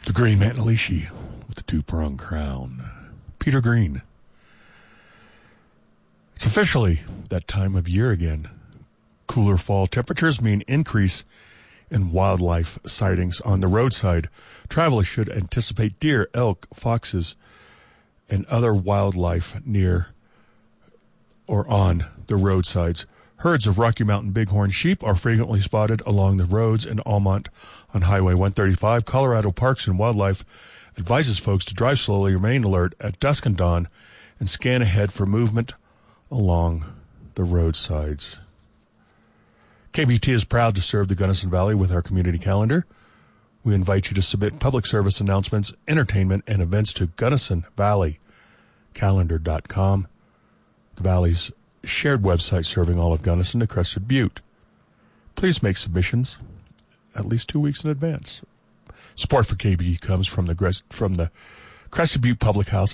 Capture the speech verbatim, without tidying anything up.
The Green Manalishi with the two-pronged crown. Peter Green. It's officially that time of year again. Cooler fall temperatures mean increase in wildlife sightings on the roadside. Travelers should anticipate deer, elk, foxes, and other wildlife near or on the roadsides. Herds of Rocky Mountain bighorn sheep are frequently spotted along the roads in Almont on Highway one thirty-five. Colorado Parks and Wildlife advises folks to drive slowly, remain alert at dusk and dawn, and scan ahead for movement along the roadsides. K B T is proud to serve the Gunnison Valley with our community calendar. We invite you to submit public service announcements, entertainment, and events to gunnison valley calendar dot com, the Valley's shared website serving all of Gunnison to Crested Butte. Please make submissions at least two weeks in advance. Support for K B T comes from the from the Crested Butte Public House